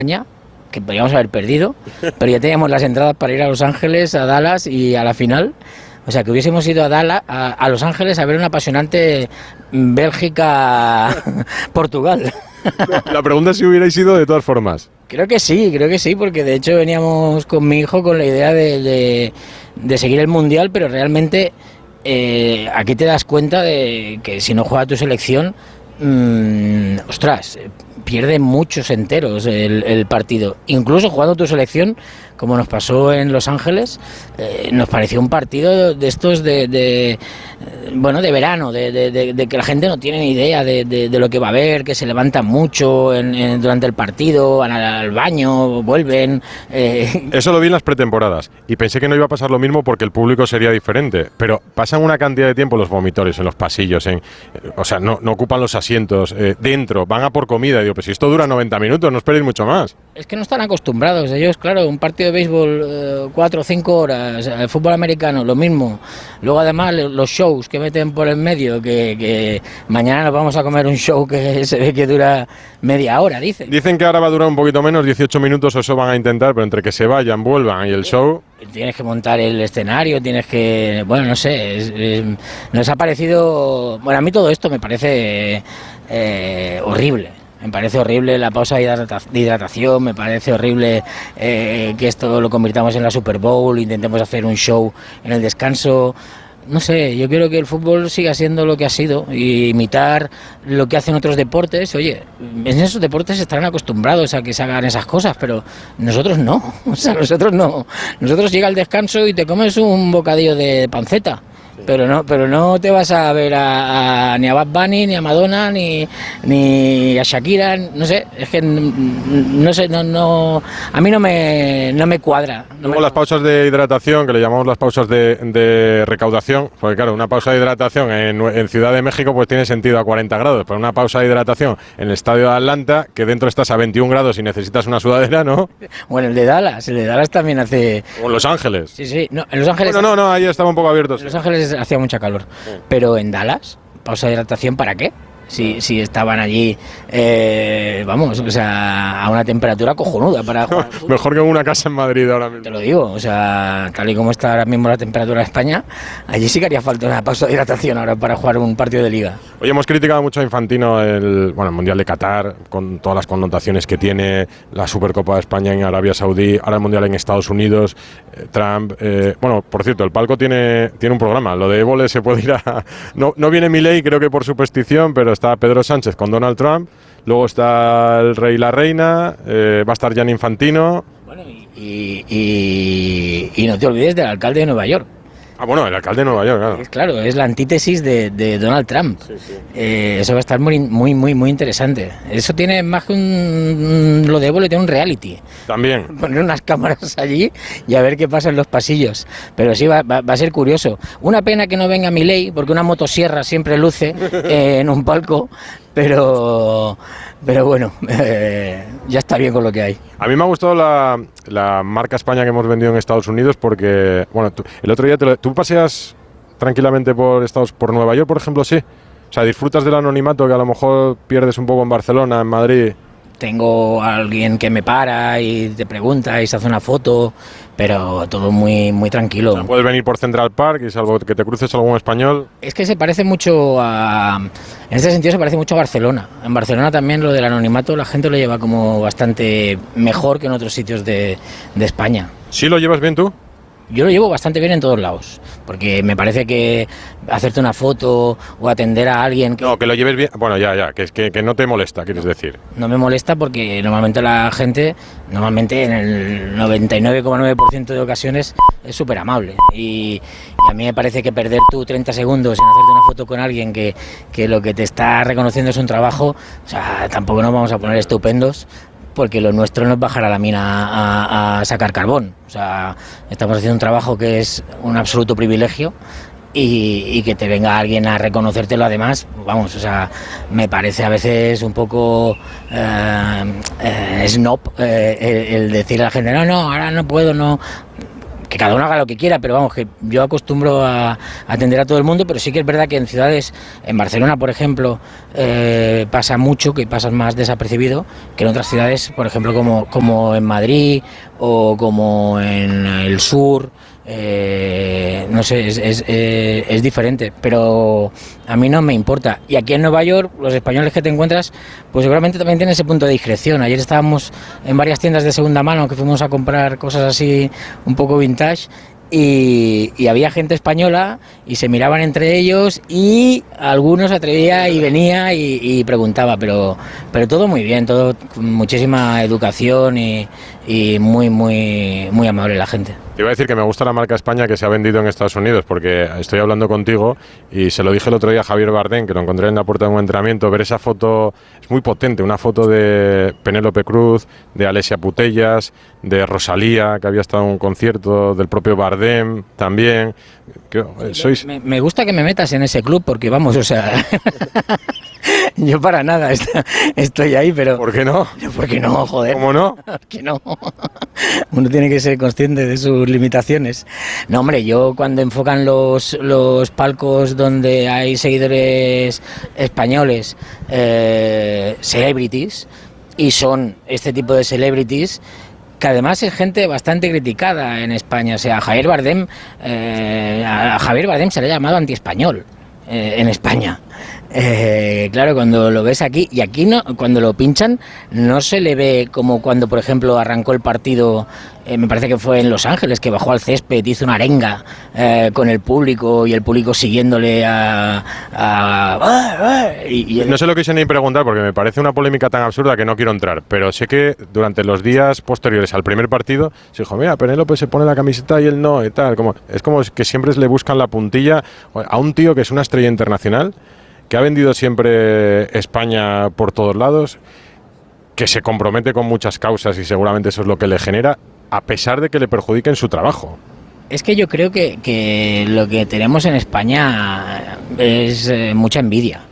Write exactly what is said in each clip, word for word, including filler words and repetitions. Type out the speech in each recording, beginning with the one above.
España, que podríamos haber perdido, pero ya teníamos las entradas para ir a Los Ángeles, a Dallas y a la final. O sea, que hubiésemos ido a Dallas, a, a Los Ángeles a ver una apasionante Bélgica-Portugal. La pregunta es si hubierais ido de todas formas. Creo que sí, creo que sí, porque de hecho veníamos con mi hijo con la idea de, de, de seguir el Mundial, pero realmente eh, aquí te das cuenta de que si no juega tu selección, mmm, ostras, pierde muchos enteros el, el partido. Incluso jugando tu selección, como nos pasó en Los Ángeles, eh, nos pareció un partido de estos de, de bueno, de verano, de, de, de, de que la gente no tiene ni idea de, de, de lo que va a haber, que se levantan mucho en, en, durante el partido, van al, al baño, vuelven. Eh. Eso lo vi en las pretemporadas y pensé que no iba a pasar lo mismo porque el público sería diferente, pero pasan una cantidad de tiempo los vomitores en los pasillos, en, o sea, no, no ocupan los asientos, eh, dentro, van a por comida. Y digo, pues si esto dura noventa minutos, no esperéis mucho más. Es que no están acostumbrados ellos, claro, un partido de béisbol eh, cuatro o cinco horas, el fútbol americano lo mismo, luego además los shows que meten por el medio, que, que mañana nos vamos a comer un show que se ve que dura media hora, dicen. Dicen que ahora va a durar un poquito menos, dieciocho minutos, eso van a intentar, pero entre que se vayan, vuelvan y el show... Tienes que montar el escenario, tienes que... Bueno, no sé, es, es, nos ha parecido... Bueno, a mí todo esto me parece eh, horrible. Me parece horrible la pausa de, hidrata de hidratación, me parece horrible eh, que esto lo convirtamos en la Super Bowl, intentemos hacer un show en el descanso. No sé, yo quiero que el fútbol siga siendo lo que ha sido y imitar lo que hacen otros deportes. Oye, en esos deportes estarán acostumbrados a que se hagan esas cosas, pero nosotros no, o sea, nosotros no. Nosotros llega el descanso y te comes un bocadillo de panceta. Pero no, pero no te vas a ver a, a, ni a Bad Bunny, ni a Madonna, ni, ni a Shakira, no sé, es que no sé, no, no, a mí no me, no me cuadra. No Luego me... las pausas de hidratación, que le llamamos las pausas de, de recaudación, porque claro, una pausa de hidratación en, en Ciudad de México pues tiene sentido a cuarenta grados, pero una pausa de hidratación en el estadio de Atlanta, que dentro estás a veintiún grados y necesitas una sudadera, ¿no? Bueno, el de Dallas, el de Dallas también hace... O en Los Ángeles. Sí, sí, no, en Los Ángeles... Bueno, no, no, ahí estaba un poco abierto. En Los Ángeles hacía mucha calor, sí. Pero en Dallas, pausa de hidratación, ¿para qué? Si, si estaban allí, eh, vamos, o sea, a una temperatura cojonuda para jugar. No, mejor que en una casa en Madrid ahora mismo. Te lo digo, o sea, tal y como está ahora mismo la temperatura de España, allí sí que haría falta una pausa de hidratación ahora para jugar un partido de liga. Oye, hemos criticado mucho a Infantino el, bueno, el Mundial de Qatar, con todas las connotaciones que tiene, la Supercopa de España en Arabia Saudí, ahora el Mundial en Estados Unidos, eh, Trump. Eh, bueno, por cierto, el palco tiene, tiene un programa, lo de Évole se puede ir a... No, no viene Milei, creo que por superstición, pero está Pedro Sánchez con Donald Trump, luego está el rey y la reina, eh, va a estar Gianni Infantino. Bueno, y, y, y, y no te olvides del alcalde de Nueva York. Ah, bueno, el alcalde de Nueva York, claro. Es, claro, es la antítesis de, de Donald Trump. Sí, sí. Eh, eso va a estar muy, muy, muy, muy interesante. Eso tiene más que un... Lo de Évole tiene un reality. También. Poner unas cámaras allí y a ver qué pasa en los pasillos. Pero sí, va, va, va a ser curioso. Una pena que no venga Milei, porque una motosierra siempre luce eh, en un palco, pero... Pero bueno, eh, ya está bien con lo que hay. A mí me ha gustado la, la marca España que hemos vendido en Estados Unidos porque, bueno, tú, el otro día te lo, tú paseas tranquilamente por Estados, por Nueva York, por ejemplo, sí. O sea, disfrutas del anonimato que a lo mejor pierdes un poco en Barcelona, en Madrid. Tengo a alguien que me para y te pregunta y se hace una foto, pero todo muy, muy tranquilo. O sea, puedes venir por Central Park y salvo que te cruces algún español. Es que se parece mucho a... En este sentido se parece mucho a Barcelona. En Barcelona también lo del anonimato la gente lo lleva como bastante mejor que en otros sitios de, de España. ¿Sí lo llevas bien tú? Yo lo llevo bastante bien en todos lados, porque me parece que hacerte una foto o atender a alguien... Que no, que lo lleves bien, bueno, ya, ya, que, que, que no te molesta, quieres decir. No me molesta porque normalmente la gente, normalmente en el noventa y nueve coma nueve por ciento de ocasiones es súper amable. Y, y a mí me parece que perder tú treinta segundos en hacerte una foto con alguien que, que lo que te está reconociendo es un trabajo, o sea, tampoco nos vamos a poner estupendos, porque lo nuestro no es bajar a la mina a, a sacar carbón. O sea, estamos haciendo un trabajo que es un absoluto privilegio y, y que te venga alguien a reconocértelo además, vamos, o sea, me parece a veces un poco eh, eh, snob eh, el, el decirle a la gente, no, no, ahora no puedo, no... que cada uno haga lo que quiera, pero vamos, que yo acostumbro a, a atender a todo el mundo, pero sí que es verdad que en ciudades, en Barcelona, por ejemplo, eh, pasa mucho, que pasas más desapercibido que en otras ciudades, por ejemplo, como, como en Madrid o como en el sur. Eh, no sé, es, es, eh, es diferente, pero a mí no me importa. Y aquí en Nueva York, los españoles que te encuentras, pues seguramente también tienen ese punto de discreción. Ayer estábamos en varias tiendas de segunda mano que fuimos a comprar cosas así un poco vintage. Y, y había gente española y se miraban entre ellos y algunos atrevía y venía y, y preguntaba, pero pero todo muy bien, todo con muchísima educación y, y muy muy muy amable la gente. Te iba a decir que me gusta la marca España que se ha vendido en Estados Unidos, porque estoy hablando contigo y se lo dije el otro día a Javier Bardem, que lo encontré en la puerta de un entrenamiento. Ver esa foto es muy potente, una foto de Penélope Cruz, de Alessia Putellas, de Rosalía, que había estado en un concierto, del propio Bardem también. Que, sois... me, me gusta que me metas en ese club, porque vamos, o sea... Yo para nada estoy ahí, pero... ¿Por qué no? ¿Por qué no, joder? ¿Cómo no? ¿Por qué no? Uno tiene que ser consciente de sus limitaciones. No, hombre, yo cuando enfocan los, los palcos donde hay seguidores españoles, eh, celebrities, y son este tipo de celebrities, que además es gente bastante criticada en España. O sea, a Javier Bardem, eh, a Javier Bardem se le ha llamado antiespañol eh, en España. Eh, claro, cuando lo ves aquí, y aquí no, cuando lo pinchan, no se le ve como cuando, por ejemplo, arrancó el partido, eh, me parece que fue en Los Ángeles, que bajó al césped, hizo una arenga eh, con el público y el público siguiéndole a... a y, y el... No se lo quise ni preguntar porque me parece una polémica tan absurda que no quiero entrar, pero sé que durante los días posteriores al primer partido se dijo, mira, Penélope se pone la camiseta y él no, y tal, como, es como que siempre le buscan la puntilla a un tío que es una estrella internacional, que ha vendido siempre España por todos lados, que se compromete con muchas causas y seguramente eso es lo que le genera, a pesar de que le perjudiquen su trabajo. Es que yo creo que, que lo que tenemos en España es eh, mucha envidia.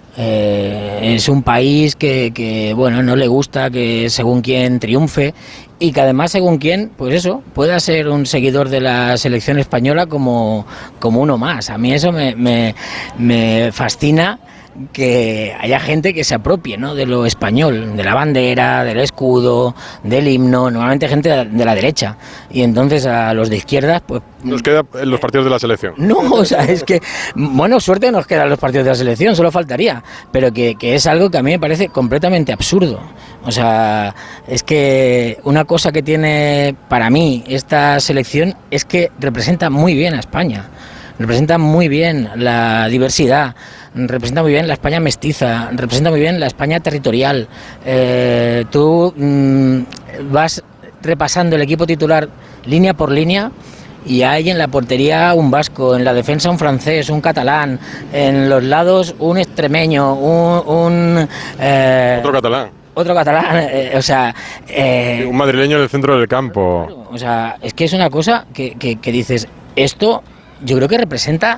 Eh, es un país que, que, bueno, no le gusta que según quien triunfe y que además según quien, pues eso, pueda ser un seguidor de la selección española como, como uno más. A mí eso me, me, me fascina, que haya gente que se apropie, ¿no?, de lo español, de la bandera, del escudo, del himno, normalmente gente de la derecha, y entonces a los de izquierdas, pues... Nos queda en los partidos de la selección. No, o sea, es que, bueno, suerte nos quedan los partidos de la selección, solo faltaría, pero que, que es algo que a mí me parece completamente absurdo. O sea, es que una cosa que tiene para mí esta selección es que representa muy bien a España. Representa muy bien la diversidad, representa muy bien la España mestiza, representa muy bien la España territorial. Eh, tú mmm, vas repasando el equipo titular línea por línea y hay en la portería un vasco, en la defensa un francés, un catalán, en los lados un extremeño, un... un eh, otro catalán. Otro catalán, eh, o sea... Eh, un madrileño en el centro del campo. Claro, o sea, es que es una cosa que, que, que dices, esto... Yo creo que representa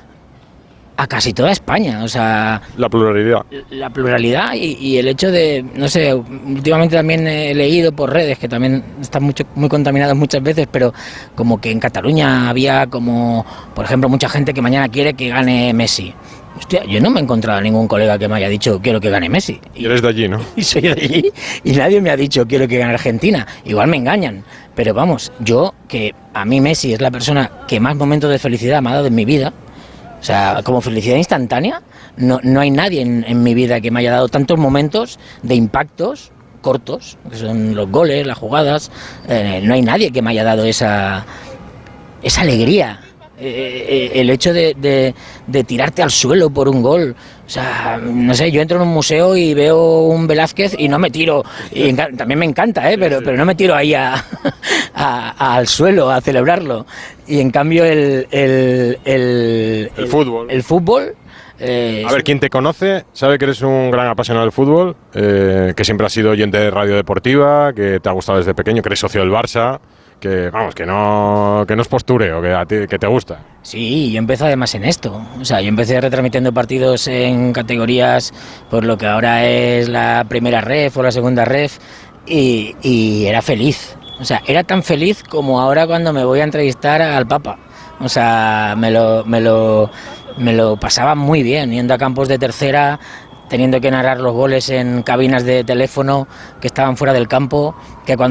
a casi toda España, o sea... La pluralidad. La pluralidad y, y el hecho de, no sé, últimamente también he leído por redes, que también están mucho, muy contaminados muchas veces, pero como que en Cataluña había como, por ejemplo, mucha gente que mañana quiere que gane Messi. Hostia, yo no me he encontrado a ningún colega que me haya dicho quiero que gane Messi. Y eres de allí, ¿no? Y soy de allí y nadie me ha dicho quiero que gane Argentina. Igual me engañan, pero vamos, yo que a mí Messi es la persona que más momentos de felicidad me ha dado en mi vida, o sea, como felicidad instantánea, no, no hay nadie en, en mi vida que me haya dado tantos momentos de impactos cortos, que son los goles, las jugadas, eh, no hay nadie que me haya dado esa, esa alegría. Eh, eh, el hecho de, de, de tirarte al suelo por un gol, o sea, no sé, yo entro en un museo y veo un Velázquez y no me tiro, y también me encanta, ¿eh? pero, pero no me tiro ahí a, a, a, al suelo a celebrarlo, y en cambio el, el, el, el fútbol, el fútbol Eh, a ver, quien te conoce sabe que eres un gran apasionado del fútbol, eh, que siempre has sido oyente de radio deportiva, que te ha gustado desde pequeño, que eres socio del Barça, que vamos, que no, que no es postureo, que, a ti, que te gusta. Sí, yo empecé además en esto, o sea, yo empecé retransmitiendo partidos en categorías por lo que ahora es la primera ref o la segunda ref, y, y era feliz. O O sea, era tan feliz como ahora cuando me voy a entrevistar al Papa. O sea, me lo, me lo, me lo pasaba muy bien, yendo a campos de tercera, teniendo que narrar los goles en cabinas de teléfono que estaban fuera del campo, que cuando